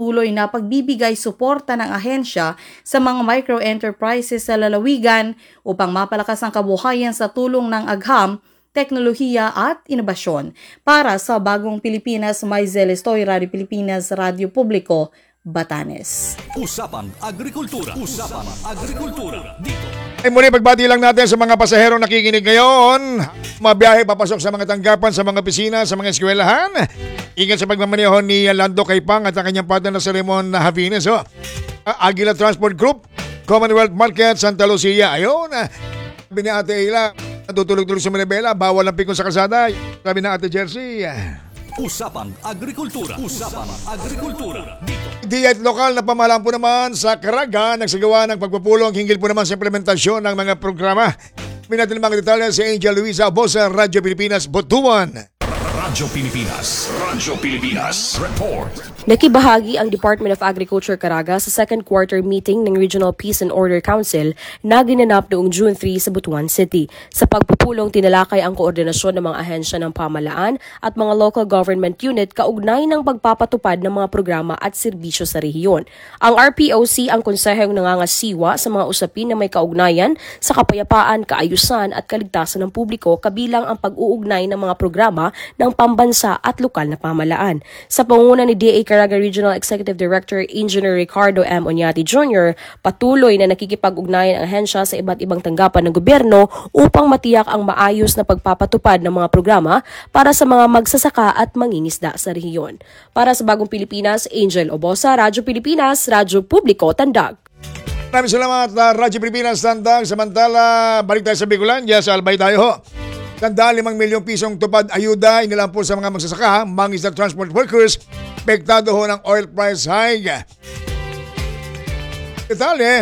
patuloy na pagbibigay suporta ng ahensya sa mga micro-enterprises sa lalawigan upang mapalakas ang kabuhayan sa tulong ng agham, teknolohiya at inobasyon. Para sa Bagong Pilipinas, Maisel Estoy, Radio Pilipinas, Radyo Publiko, Batanes. Usapang Agrikultura. Usapang Agrikultura. Dito. Ay muli, pagbati lang natin sa mga pasahero nakikinig ngayon. Mabiyahe papasok sa mga tanggapan, sa mga opisina, sa mga eskwelahan. Ingat sa pagmamaneho ni Lando Caipang at ang kanyang partner na si Raymond Havines. Aguila Transport Group, Commonwealth Market, Santa Lucia. Ayun, sabi ni Ate Ayla, natutulog-tulog sa Manibela, bawal ang pikon sa kalsada. Sabi ng Ate Jersey. Usapang Agrikultura. Usapang Agrikultura. Dito. Diet lokal na pamahalaan po naman sa Caraga nagsagawa ng pagpupulong hinggil po naman sa implementasyon ng mga programa. Minatin mga detalye si Angel Luisa Bosa, Radyo Pilipinas, Butuan. Radyo Pilipinas. Radyo Pilipinas. Report. Nakibahagi ang Department of Agriculture Caraga sa second quarter meeting ng Regional Peace and Order Council na ginanap noong June 3 sa Butuan City. Sa pagpupulong, tinalakay ang koordinasyon ng mga ahensya ng pamahalaan at mga local government unit kaugnay ng pagpapatupad ng mga programa at serbisyo sa rehiyon. Ang RPOC ang konsehong nangangasiwa sa mga usapin na may kaugnayan sa kapayapaan, kaayusan at kaligtasan ng publiko kabilang ang pag-uugnay ng mga programa ng pambansa at lokal na pamahalaan. Sa pangunguna ni DA Caraga Regional Executive Director Engineer Ricardo M. Oñati Jr., patuloy na nakikipag-ugnayan ang ahensya sa iba't ibang tanggapan ng gobyerno upang matiyak ang maayos na pagpapatupad ng mga programa para sa mga magsasaka at mangingisda sa rehiyon. Para sa Bagong Pilipinas, Angel Obosa, Radyo Pilipinas, Radyo Publiko, Tandag. Maraming salamat, Radyo Pilipinas, Tandag. Samantala, balik tayo sa Bicolandia, sa Albay tayo ho. Tanda 5 milyong pisong tupad ayuda inilaan po sa mga magsasaka, mangisda transport workers, pektado ho ng oil price hike. Detalye.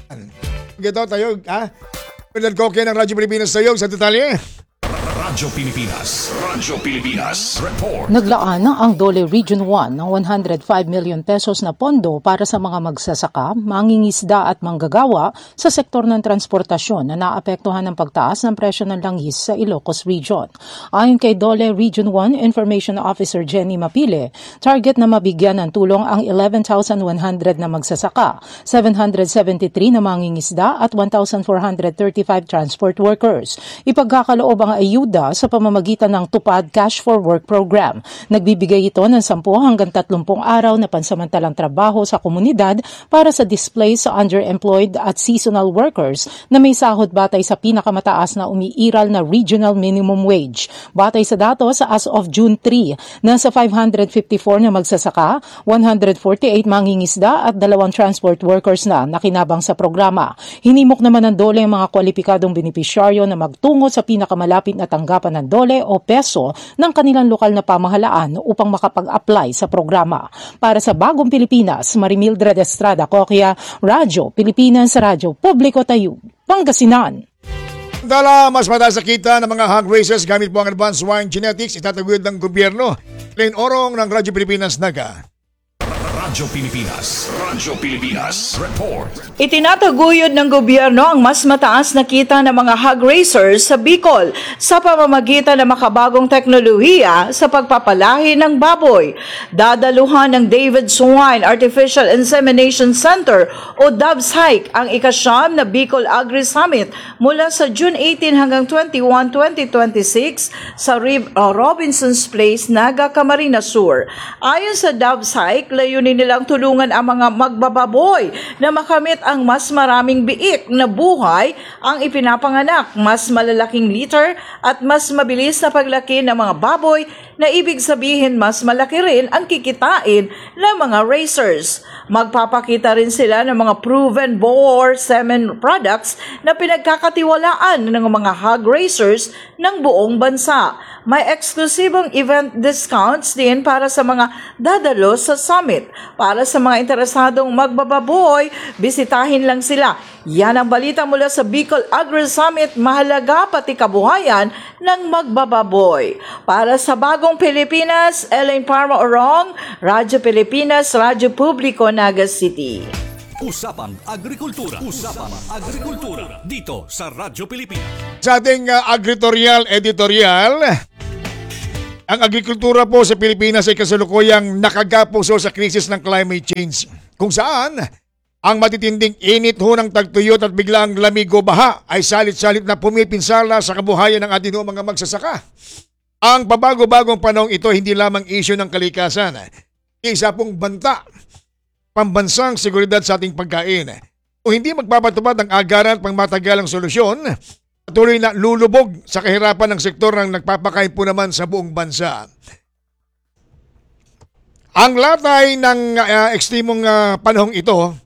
Gito tayo, Pedal Koke ng Radyo Pilipinas tayo sa detalye. Radyo Pilipinas. Radyo Pilipinas. Report. Naglaan ang Dole Region 1 ng 105 million pesos na pondo para sa mga magsasaka, mangingisda at manggagawa sa sektor ng transportasyon na naapektuhan ng pagtaas ng presyo ng langis sa Ilocos Region. Ayon kay Dole Region 1 Information Officer Jenny Mapile, target na mabigyan ng tulong ang 11,100 na magsasaka, 773 na mangingisda at 1,435 transport workers. Ipagkakaloob ang ayuda sa pamamagitan ng Tupad Cash for Work Program. Nagbibigay ito ng 10 hanggang 30 araw na pansamantalang trabaho sa komunidad para sa displaced, underemployed at seasonal workers na may sahod batay sa pinakamataas na umiiral na regional minimum wage. Batay sa datos as of June 3, nasa 554 na magsasaka, 148 mangingisda at 2 transport workers na nakinabang sa programa. Hinimok naman ng Dole ang mga kwalipikadong benepisyaryo na magtungo sa pinakamalapit na tanggapan ng Dole o Peso ng kanilang lokal na pamahalaan upang makapag-apply sa programa. Para sa Bagong Pilipinas, Marimildred Estrada Coquia, Radyo Pilipinas, Radyo Publiko Tayub, Pangasinan. Dala, mas mataas sa kita ng mga hog races gamit po ang advanced swine genetics itataguyod ng gobyerno. Lane Orong ng Radyo Pilipinas, Naga. Radyo Pilipinas. Radyo Pilipinas. Report. Itinataguyod ng gobyerno ang mas mataas na kita ng mga hog racers sa Bicol sa pamamagitan ng makabagong teknolohiya sa pagpapalahi ng baboy. Dadaluhan ng David Swine Artificial Insemination Center o DAVSHIC ang ika-9 na Bicol Agri Summit mula sa June 18 hanggang 21, 2026 sa Robinson's Place, Naga, Camarines Sur. Ayon sa DAVSHIC, layunin nilang tulungan ang mga magbababoy na makamit ang mas maraming biik na buhay ang ipinapanganak, mas malalaking litter at mas mabilis na paglaki ng mga baboy na ibig sabihin mas malaki rin ang kikitain ng mga racers. Magpapakita rin sila ng mga proven boar semen products na pinagkakatiwalaan ng mga hog racers ng buong bansa. May eksklusibong event discounts din para sa mga dadalo sa summit. Para sa mga interesadong magbababoy, bisitahin lang sila. Yan ang balita mula sa Bicol Agri Summit, mahalaga pati kabuhayan ng magbababoy. Para sa Bagong Pilipinas, Elaine Parma Orong, Radyo Pilipinas, Radyo Publiko, Naga City. Usapang Agrikultura. Usapang Agrikultura. Dito sa Radyo Pilipinas. Sa ating editorial, Ang agrikultura po sa Pilipinas ay kasalukuyang nakagapuso sa krisis ng climate change, kung saan ang matitinding init ho ng tagtuyot at biglang lamig o baha ay salit-salit na pumipinsala sa kabuhayan ng ating mga magsasaka. Ang pabago-bagong panahon ito hindi lamang isyu ng kalikasan, isa pong banta, pambansang seguridad sa ating pagkain. Kung hindi magpapatupad ang agaran at pangmatagalang solusyon, patuloy na lulubog sa kahirapan ng sektor ng nagpapakain po naman sa buong bansa. Ang latay ng ekstremong panahong ito,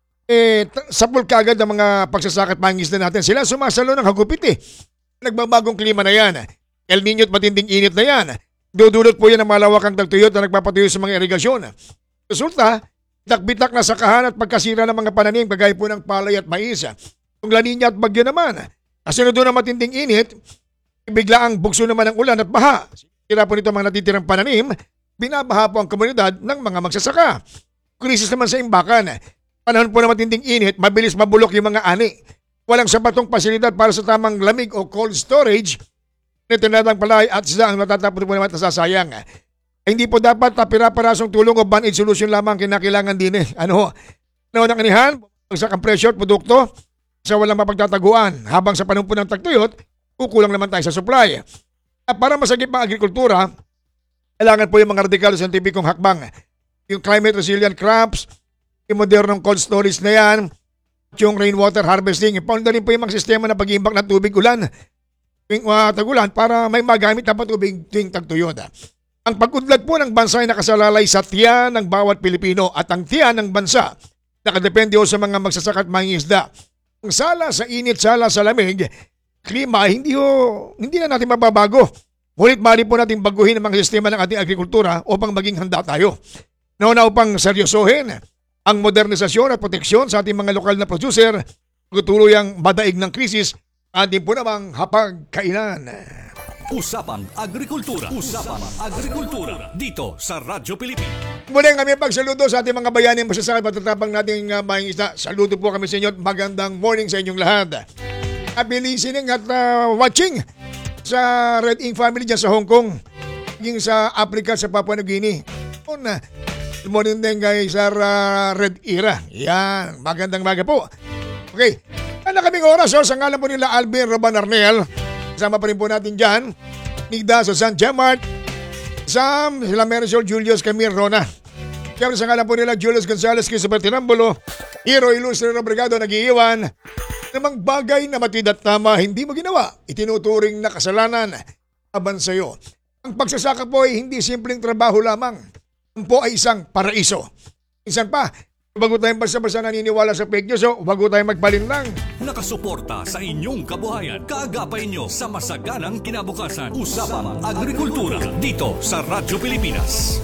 sapul kaagad ang mga pagsasaka at pangingisda natin. Sila sumasalo ng hagupit Nagbabagong klima na yan. El Niño at matinding init na yan. Dudulot po yan ng malawakang tagtuyot na nagpapatuyo sa mga irigasyon. Resulta, bitak-bitak na sakahan at pagkasira ng mga pananim kagaya po ng palay at mais. Kung La Niña at bagyo naman, kasunod doon ng matinding init, bigla ang bugso naman ng ulan at baha. Sira po nito mga natitirang pananim, binabaha po ang komunidad ng mga magsasaka. Krisis naman sa imbakan. Panahon po na matinding init, mabilis mabulok yung mga ani. Walang sapatong pasilidad para sa tamang lamig o cold storage. Nito na lang palay at sila ang natatapos po naman at nasasayang. Hindi po dapat pira-parasong tulong o band-aid solution lamang kinakailangan din Ano ng anihan, bagsak ang presyo at produkto sa walang mapagtataguan. Habang sa panahon po ng tagtuyot, kukulang naman tayo sa supply. Para masagip ang agrikultura, kailangan po yung mga radikal scientificong hakbang. Yung climate resilient crops, yung modernong cold storage na yan, yung rainwater harvesting, ipaund na rin po yung mga sistema na pag-iimbak ng tubig ulan tuwing tagulan para may magamit na tubig tuwing tagtuyot. Ang pag-udlad po ng bansa ay nakasalalay sa tiyan ng bawat Pilipino at ang tiyan ng bansa nakadepende ho sa mga magsasaka at mangingisda. Ang sala sa init, sala sa lamig, klima, hindi na natin mababago. Ngunit maaari po natin baguhin ang mga sistema ng ating agrikultura upang maging handa tayo. Nauna upang seryosohin ang modernisasyon at proteksyon sa ating mga lokal na producer, pagtuluyang madaig ng krisis, ating po namang hapagkainan. Usapang Agrikultura. Usapang Agrikultura. Dito sa Radyo Pilipinas. Muli kami pagsaludo sa ating mga bayaning masasakit patatapang nating mangingisda. Saludo po kami sa inyo at magandang morning sa inyong lahat. Happy listening at watching sa Red Ink family dyan sa Hong Kong, yung sa Africa, sa Papua New Guinea. Good morning din kay Sir Red Ira. Yan, magandang maga po. Okay, na kaming oras sa ngalan po nila Alvin Roban Arnel. Kasama pa rin po natin dyan Nigda sa San Gemart, Sam, sila Marisol, Julius, Camille, Rona. Kaya sa ngalan po nila Julius Gonzalez, Christopher Tirambulo, Hero Ilustre Brigado nag-iiwan. Namang bagay na matid at tama hindi mo ginawa, itinuturing na kasalanan aban sa iyo. Ang pagsasaka po ay hindi simpleng trabaho lamang. Po ay isang paraiso. Minsan pa, bago tayong basta-basta naniniwala sa fake news, bago tayong magpalinlang. Nakasuporta sa inyong kabuhayan. Kaagapay nyo sa masaganang kinabukasan. Usapang Agrikultura. Dito sa Radyo Pilipinas.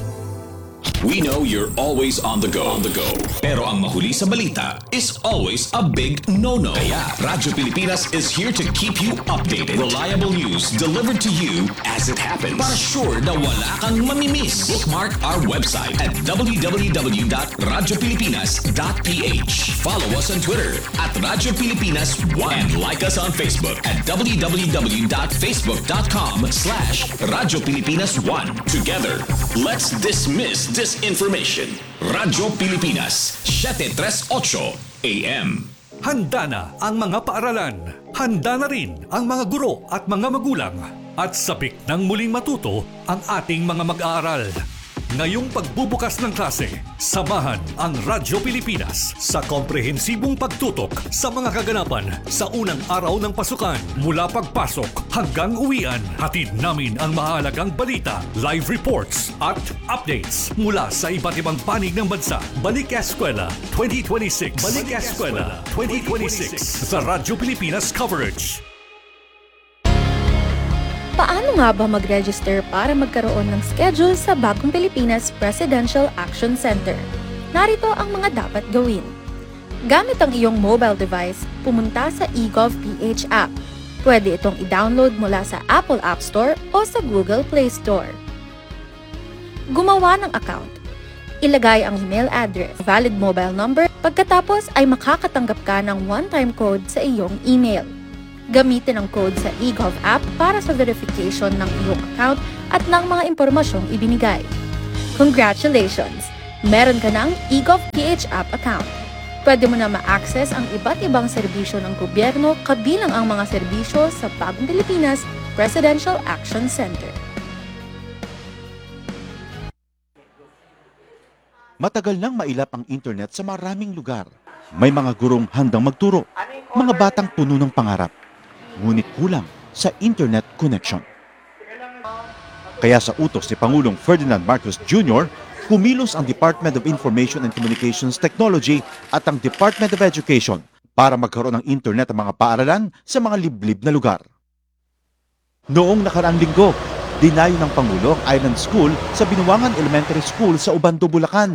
We know you're always on the go. Pero ang mahuli sa balita is always a big no-no. Kaya Radyo Pilipinas is here to keep you updated. Reliable news delivered to you as it happens. Para sure na wala kang mamimiss. Bookmark our website at www.radiopilipinas.ph. Follow us on Twitter at Radyo Pilipinas 1 and like us on Facebook at www.facebook.com/Radyo Pilipinas 1. Together, let's dismiss disinformation. Radyo Pilipinas, 738 AM. Handa na ang mga paaralan. Handa na rin ang mga guro at mga magulang. At sabik ng muling matuto ang ating mga mag-aaral. Ngayong pagbubukas ng klase, samahan ang Radyo Pilipinas sa komprehensibong pagtutok sa mga kaganapan sa unang araw ng pasukan. Mula pagpasok hanggang uwian, hatid namin ang mahalagang balita, live reports at updates mula sa iba't ibang panig ng bansa. Balik Eskwela 2026. Balik Eskwela 2026 sa Radyo Pilipinas coverage. Paano nga ba mag-register para magkaroon ng schedule sa Bagong Pilipinas Presidential Action Center? Narito ang mga dapat gawin. Gamit ang iyong mobile device, pumunta sa eGov.ph app. Pwede itong i-download mula sa Apple App Store o sa Google Play Store. Gumawa ng account. Ilagay ang email address, valid mobile number, pagkatapos ay makakatanggap ka ng one-time code sa iyong email. Gamitin ang code sa eGov app para sa verification ng iyong account at ng mga impormasyong ibinigay. Congratulations! Meron ka ng eGov PH app account. Pwede mo na ma-access ang iba't ibang serbisyo ng gobyerno kabilang ang mga serbisyo sa Bagong Pilipinas Presidential Action Center. Matagal nang mailap ang internet sa maraming lugar. May mga gurong handang magturo, mga batang puno ng pangarap. Ngunit kulang sa internet connection. Kaya sa utos ni Pangulong Ferdinand Marcos Jr., kumilos ang Department of Information and Communications Technology at ang Department of Education para magkaroon ng internet ang mga paaralan sa mga liblib na lugar. Noong nakaraang linggo, dinayo ng Pangulo ang Island School sa Binuangan Elementary School sa Ubando, Bulacan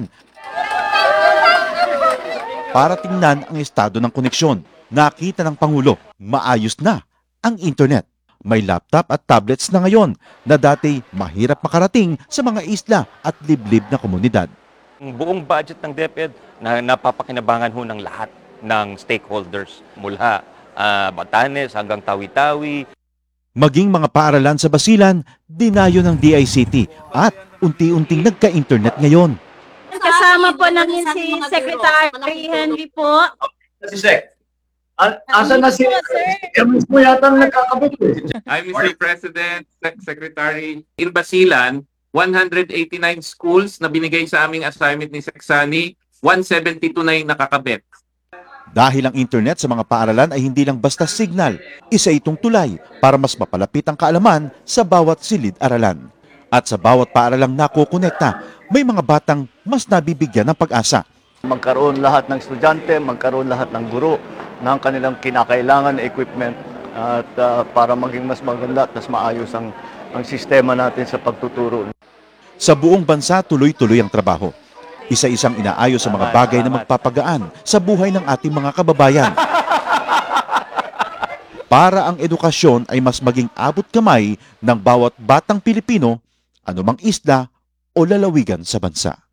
para tingnan ang estado ng koneksyon. Nakita ng Pangulo, maayos na ang internet. May laptop at tablets na ngayon na dati mahirap makarating sa mga isla at liblib na komunidad. Ang buong budget ng DepEd na napapakinabangan ho ng lahat ng stakeholders mula Batanes hanggang Tawi-Tawi. Maging mga paaralan sa Basilan, dinayo ng DICT at unti-unting nagka-internet ngayon. Kasama po namin si Secretary Henry po. Si Sec. Asan na si mismo yata nagkakabit eh. I'm Mr. President, Secretary. In Basilan, 189 schools na binigay sa aming assignment ni Seksani, 172 na yung nakakabit. Dahil ang internet sa mga paaralan ay hindi lang basta signal, isa itong tulay para mas mapalapit ang kaalaman sa bawat silid-aralan. At sa bawat paaralang nakokonekta, may mga batang mas nabibigyan ng pag-asa. Magkaroon lahat ng estudyante, magkaroon lahat ng guro ng kanilang kinakailangan na equipment at para maging mas maganda at mas maayos ang sistema natin sa pagtuturo. Sa buong bansa, tuloy-tuloy ang trabaho. Isa-isang inaayos sa mga bagay na magpapagaan sa buhay ng ating mga kababayan. Para ang edukasyon ay mas maging abot kamay ng bawat batang Pilipino, anumang isla o lalawigan sa bansa.